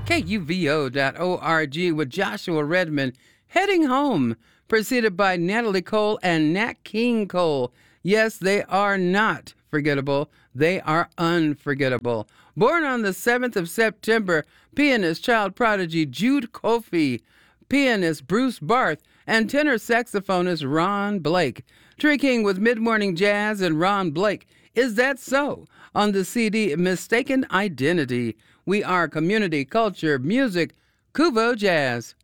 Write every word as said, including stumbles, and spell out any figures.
K U V O dot org with Joshua Redmond, Heading Home, preceded by Natalie Cole and Nat King Cole. Yes, they are not forgettable. They are unforgettable. Born on the seventh of September, pianist, child prodigy Jude Coffey, pianist Bruce Barth, and tenor saxophonist Ron Blake. Tree King with Mid-Morning Jazz and Ron Blake. Is That So? On the C D Mistaken Identity. We are community, culture, music, Kuvo Jazz.